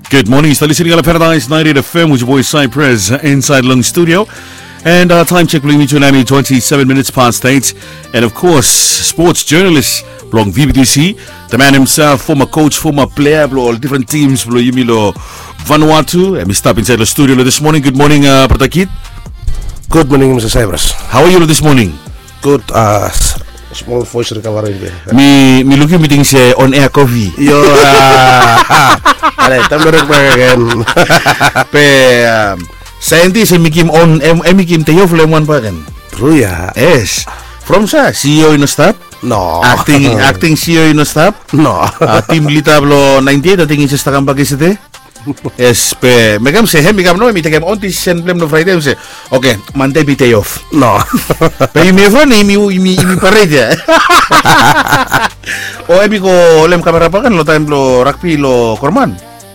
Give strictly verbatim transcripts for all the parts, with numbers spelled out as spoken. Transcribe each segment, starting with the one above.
Good morning, you're listening to Paradise ninety-eight F M with your boy Cypress inside Lung Studio. And our time check bringing me to now twenty-seven minutes past eight. And of course, sports journalist Blong V B T C, the man himself, former coach, former player, all different teams, Yumilo Vanuatu. And we stop inside the studio this morning. Good morning, uh, Pratakit. Good morning, Mister Cypress. How are you this morning? Good, uh, small voice recovery. Me, me looking meeting say on air coffee. Yo, alright, time to back again. Pe, um, scientist, emi kim on, emi kim tayo fleman pa kan. True ya. Yes. From sa C E O in the staff. No. Acting, acting C E O in the staff. No. Uh, team Litablo ninety-eight, ating isa sa kambag isite. Yes, pe, megam se hem, megam no, mi tegem on this sen blem no Friday, se. Okay, Monday be day off. No. Pe imi fon, imi imi imi parade ya. O emi ko lem kamera pa kan lo time lo rugby lo korman.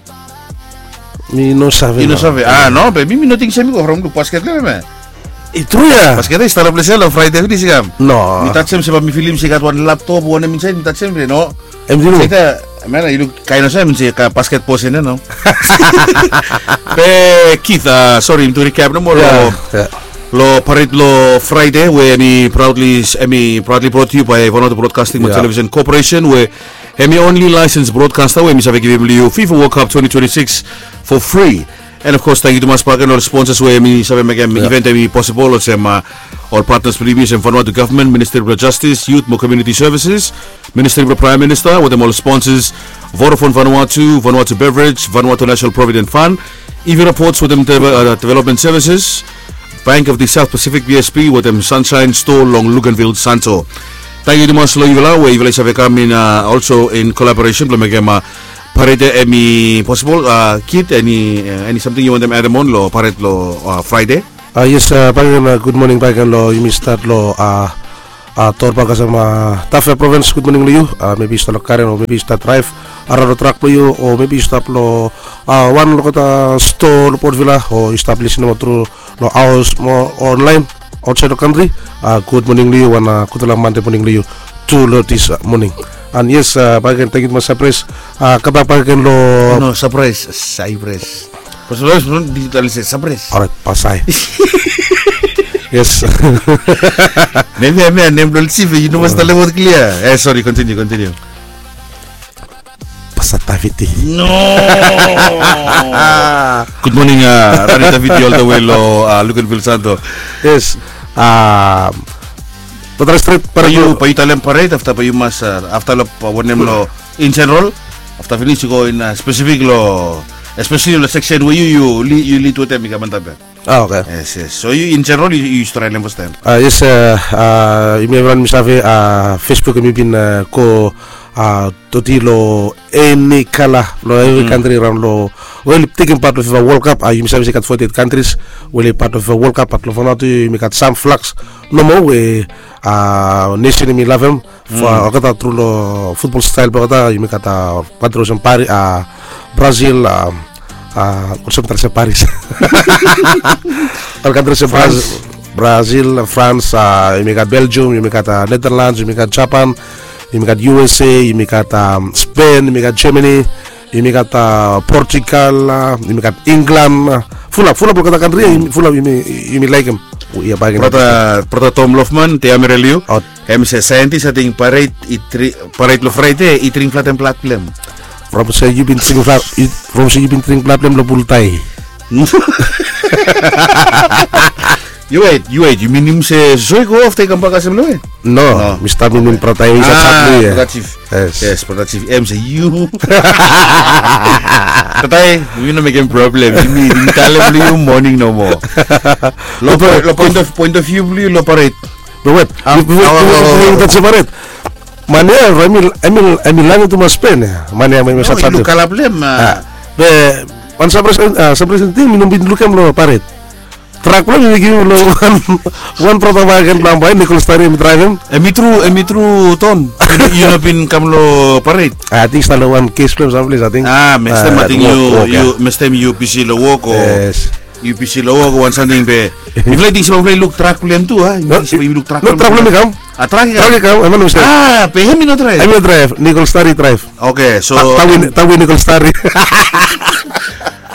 Mi no sabe. Mi no sabe. Ah, no, pe mi no ting se mi ko from lo basket le me. Itu ya. Basket e stara plesel lo Friday di sigam. No. Mi tatsem se pa mi film sikat one laptop, one min sai mi tatsem le no. Em dinu. Kita mana ilu kaino sa min se ka basket pose na no. Pe Keith, uh, sorry to recap no more. Yeah, lo, yeah. lo parit lo Friday where me proudly me proudly brought to you by Vanuatu Broadcasting Yeah. Television Corporation, where Hemi only licensed broadcaster where me sabe give you FIFA World Cup twenty twenty-six for free. And of course, thank you to Mas Pagan, all sponsors where me sabe make yeah. event me possible. Also, uh, all partners previous and Vanuatu Government, Ministry of Justice, Youth and Community Services, Ministry of the Prime Minister, with them all sponsors, Vodafone Vanuatu, Vanuatu Beverage, Vanuatu National Provident Fund, E V Reports with them de- uh, Development Services, Bank of the South Pacific B S P with them Sunshine Store, Long Luganville, Santo. Thank you to Mas Loivela, where Ivela sabe come in uh, also in collaboration with Megama. Parade any possible uh, kid any uh, any something you want them add on lo parade lo uh, Friday. Uh, yes, uh, Pagan, uh, good morning, Pagan. Lo, you may start lo, uh, uh, tor baga sama Tafe Province. Good morning, lo you. Uh, maybe start lo Karen, or maybe start drive. Araro truck lo you, or maybe stop lo, uh, one lo kata store lo Port Villa, or establish mo through lo hours more online outside the country. Uh, good morning, lo you, and uh, kutala Monday morning lo you. Two lo this uh, morning. And yes, uh, Pagan, thank you to my surprise. Uh, kata Pagan lo. No surprise, surprise. Pues lo es digital es surprise. Alright, pasay. Yes. Maybe I may name lo chief. You know what's the level clear. Eh, sorry, continue, continue. Pasataviti. No. Good morning, uh, Ranita Video all the way lo uh, Luganville Santo. Yes. Um. Total straight Para you, pa you talent parade after pa you mas uh, after lo pa one lo in general after finish you go in uh, specific lo especially the section where you you lead, you lead to them ikamantabe. Ah, okay. Yes, yes. So you in general you you try them first time. Uh, yes, uh, uh, you may run misave uh, Facebook kami bin uh, ko uh, totilo any kala lo every mm. country around lo well taking part of the World Cup. Uh, you misave sikat forty-eight countries well part of the World Cup at lo Vanuatu you may got some flags no more we uh, nation mi love them for mm. kata through lo football style ba kata you may kata patros ang Paris uh, Brazil um, uh, kung sa Paris al country sa Brazil Brazil, France, uh, you may got Belgium, you may got uh, Netherlands, you may got Japan, you may got U S A, you may got um, Spain, you may got Germany, you may got uh, Portugal, uh, you may got England, uh, full up, full up kata country, mm. full up you may, you may like them. Iya baik. Prota Prota Tom Lofman, te amerelio. M C scientist ating parade itri parade lo Friday itring flat and platform. From say you been tring flat, from say you been tring platform lo pultay. You wait, you wait. You mean him say soy go off take ang pagkasam lo eh? No, no. Mister Minin Prota yung sa chat eh. Productive. Yes, yes, productive. M say you. Tatay, you know make him problem. You mean you tell him you morning no more. Lo lo point of point of view blue lo parade. But wait, we we separate. Mania, Emil Emil Emil lang itu mas pen ya. Mania may sa chat. Lu kalablem. Be, pan sa present sa present minum bin lu kam lo parade. Track pula ni give lo one one pertama kan lambai Nicole Starry drive emitru emitru ton you know pin kam lo parade. I think stalo one case film sample I think. Ah, next time I think you you next time you P C lo walk or yes. You P C lo walk one something be. If like this lo look track plan tu ah. No, look track. No track plan kam. Ah, track kam. Track kam. Emang mesti. Ah, pe hemi no drive. Hemi drive. Nicole Starry drive. Okay, so tawin tawin Nicole Starry.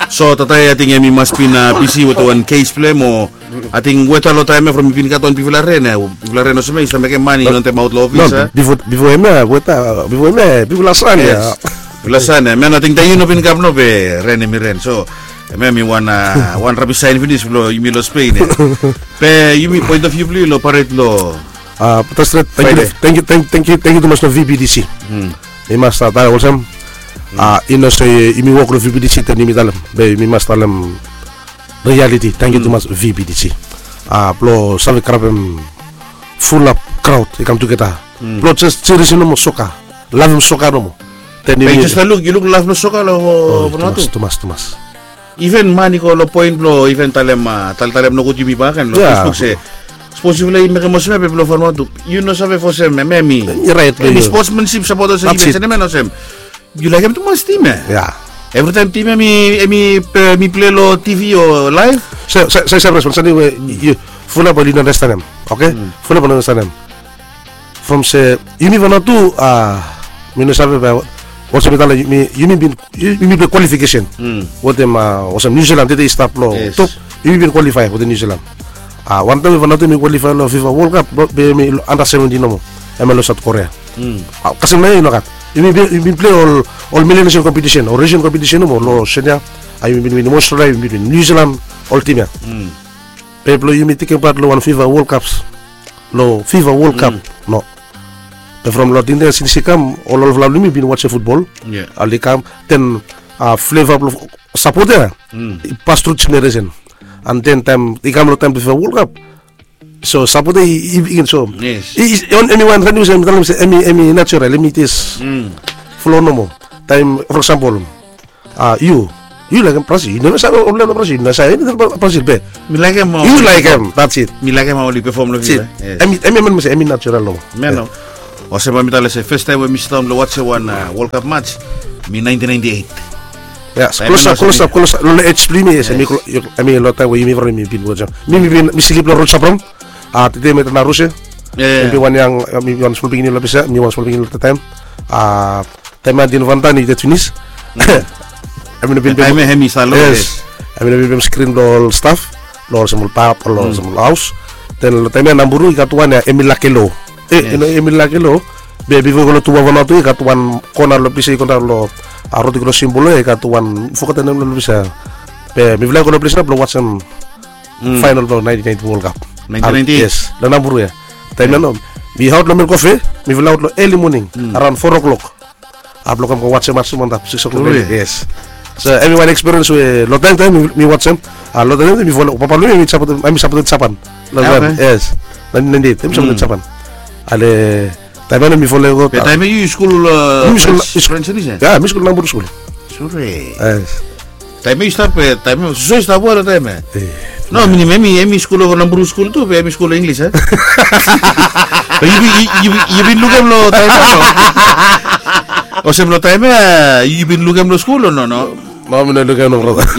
So tatay ating emi must be na busy with one case play mo. Ating weta lo time from pin katon pivilaren. Pivilaren no semay sa make money non te maut lo office. No, before before eme weta before eme pivulasan ya. Pivulasan ya. Men ating tayo no pin kap no be ren emi ren. So eme mi wana one rabi sign finish lo yumi lo Spain. Pe yumi point of view lo paret lo. Ah, putas thank you thank you thank you thank you to mas no V B D C. Hmm. Imas tayo olsam. Ah, ino se imi walk lo V B D C tani mi dalam. Be mi mas dalam reality. Thank you to mas V B D C. Ah, plo sabe krabem full up crowd ikam tu kita. Plo just series no mo soka. Love mo soka no mo. Tani mi. Just look, you look love no soka lo Tumas tumas tumas. Even money ko lo point lo even talem tal talem no kujimi bakan lo Facebook se. Possibly make mo sabe plo formato. You know sabe for sem memi. Right. Emi sportsmanship sa bodo sa event sa no sem. You like him to mas team eh? Yeah. Every time team mi mi mi play lo T V o live. Saya saya saya responsible we you full up on understand him. Okay? Mm. Full up on understand him. From say you need to ah mi no sabe ba what's the matter mi you need been you need the qualification. Mm. What them uh was New Zealand did stop lo. Top you been qualify with New Zealand. Ah one time we not mi qualify lo FIFA World Cup be mi under seventeen no mo. M L South Korea. Mm. Ah, kasi may no kat. You mean you mean play all all Melanesian competition or region competition mo lo Senya. I mean win Australia, you mean New Zealand all team ya. Mm. People you mean taking part lo one FIFA World Cups. Lo FIFA World Cup mm. no. But from lo dinner sinikam all of la been watch football. Yeah. Ali kam then uh, flavor of support there. Mm. Pass through generation. And then time ikam lo time FIFA World Cup. So support even so. Yes. On anyone can use them say emi emi natural limit is mm. flow no more. Time for example uh, you you like Brazil you never say only Brazil na say Brazil be me like him you like him that's it me like him only perform lo vida emi emi man say emi natural no meno o se ba mitale se first time we miss down lo watch one uh, World Cup match me nineteen ninety-eight. Yes, close up, close up, close up. Lo extreme yes, emi emi lo tayo mi mi bin waja. Mi mi bin mi sikip lo rocha prom. Ah, tete met na Rusia. Eh. Mi wan yang mi wan sul begini lo bisa, mi wan sul begini lo time. Ah, tema din vanta ni de Tunis. Emi no bin bin. Emi hemi salo. Yes. Emi no bin bin screen lo staff, lo semul pap, lo semul house. Then lo tema namburu ikatuan ya Emil Lakelo. Eh, ino Emil Lakelo. Be bivo ko lo tuwa wana tu ikatuan kona lo bisa ikon lo aroti ko simbolo ikatuan fokata na lo bisa. Be mi vla ko lo bisa lo watch some final lo nineteen ninety World Cup. nineteen ninety yes, la namburu ya. Time na no. Mi haut lo mel coffee, mi vla lo early morning around four o'clock. Ablo kam ko watch match mo six o'clock. Yes. So everyone experience we lo time time mi watch them. Ah lo time mi follow papa lo mi sapat mi sapat sapan. Lo yes. nineteen ninety-eight mi sapat sapan. Ale time na mi follow ko. Pe time you school uh, French ni ya. Ya, mi school namburu school. Sure. Yes. Time you start pe time so start what time. No, mi mi mi school of namburu school tu pe mi school English eh. You you you been looking lo time no. O se lo time you been looking lo school no no. No mi no looking no brother.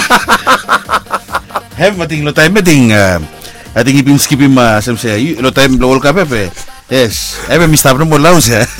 Have mating lo time ting I think you skipping ma sem say lo time lo World Cup pe. Yes, ebe mi stop no mo laus eh.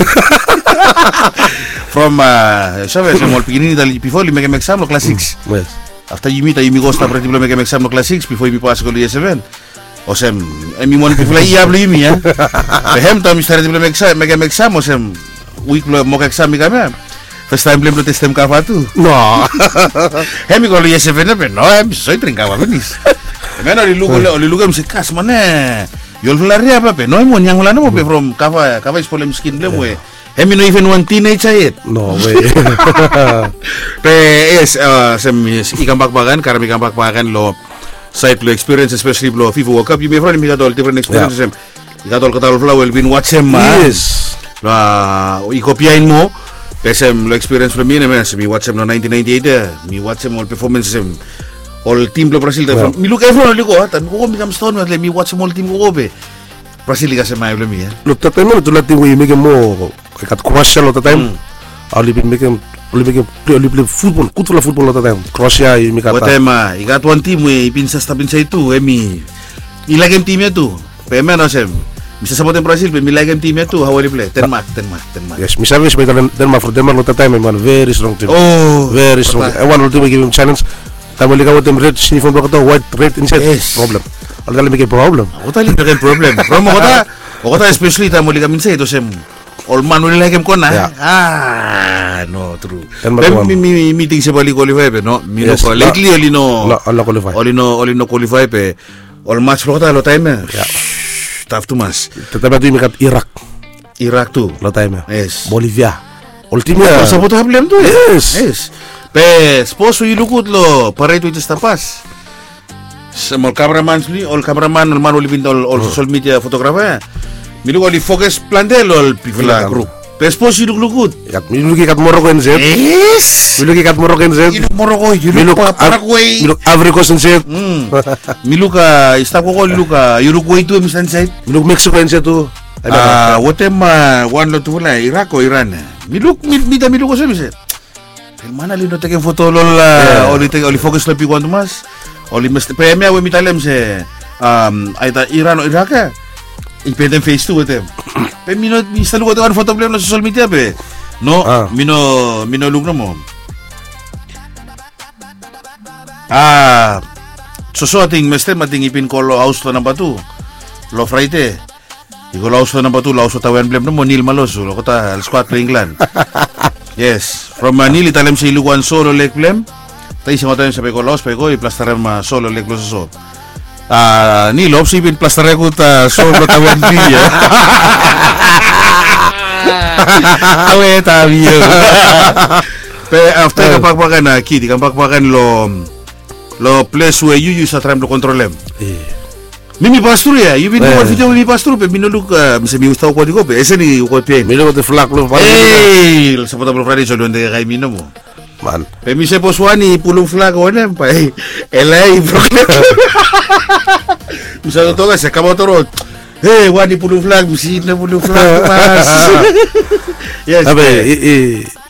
From uh sabe se mo beginning dal before li make exam lo class six. Yes. After you meet you mi go stop practically make exam lo class six before you pass ko year seven. O sem emi mon people ia bli mi eh. Behem tam start di make exam make exam o sem week lo mo exam mi kame. First time blem lo testem ka fatu. No. Hemi ko year seven pe no em soy trincaba venis. Meno li lugo li lugo mi se kas mane. Yo la ria pa pe no mo nyang la no pe from kava kava spolem skin blem we. Hemi no even one teenager yet. No way. Pe yes uh, sem ikan bakbakan karena ikan bakbakan lo side lo experience especially lo FIFA World Cup you may friend mi gadol different experience sem. Gadol katal flow will been watch em yes. La i copiain mo pe sem lo experience lo mi ne mi watch em no nineteen ninety-eight mi watch em all performance sem all team lo Brazil yeah. Mi look everyone lo ko tan ko mi kam stone le mi watch em all team ko be Brazil liga sem mai lo mi eh. Lo tatemo to lati we mi mo kat Croatia lo tatem. Ali bin mekem ali mekem play ali play football, good for football lo tatem. Croatia i mi kata. Tema, i got one team we pinsa sta pinsa itu emi. I like em team itu. Pe menos em. Misa sa Brazil pe milagam team tu how will play Denmark Denmark Denmark. Yes, Misavi is better than Denmark. For Denmark, at the time, man, very strong team. Oh, very strong. I want to give him challenge. Tamali ka with them red uniform ko white red inside. Yes. Problem. Al dali make problem. Ako tali make problem. From ako ta, ako ta especially tamali ka minsan ito sem. All man will like him ko na. Ah, no true. Pero mi mi meeting sa bali qualify pe no. Mino ko lately only no. All qualify. Only no only no qualify pe. All match ko ta lo time. Yeah. Tough too much. Tetapi tu mereka Iraq, Iraq tu, lo time. Yes. Bolivia, ultimnya. Oh, sabot problem tu. Yes. Yes. Pe, sposo ilukut lo, para itu itu tapas. Semua cameraman sini, all cameraman, all man, all bin, all all social media fotografer. Milu all focus plantel, all pifla group. Pe, sposo ilukut. Kat, milu lagi kat Morocco and Z. Yes. Milu lagi kat Morocco and Z. Iluk Morocco, iluk Paraguay. Milu Africa and Z. Milu ka, istap ko ko milu ka Uruguay tu misan side. Milu Mexico and Z tu. Ah, wote ma one lot wala Iraq o Iran. Miluk mida miluk ko sa mise. Hermana lino teken foto lol oli te oli focus lepi kwanto mas. Oli mes P M we mitalem se um aita Iran o Iraq. Ipeden face to wote. Pe mino mi salu ko kan foto problem na social media pe. No, mino mino lugno mo. Ah, so ating meste mating ipin ko lo house to namba two. Lo Friday. Iko lauso na ba tu lauso tawen blem mo nil maloso lo kota al squad England. Yes, from Manila italem si Luguan solo leg blem. Tai sa tayo sa peko los peko i plastaram ma solo leg los so. Ah, ni lop si bin plastare ko ta solo tawen dia. Awe ta bio. Pe after kapag pakan na kiti kapag pakan lo lo place where you use a tram lo controlem. Eh. Mimi pastru ya, you bin buat video mimi pastru pe minuluk bisa mi ustaw ko di ko pe ese ni ko pe. Milo te flak lo. Eh, sa pota pro frade so donde kay mino mo. Man. Pe mi se poswani pulong flak ko na pa. Elay problem. Misa to ga se kamo toro. Eh, wani pulong flak, misi na pulong flak mas. Yes. Abe, eh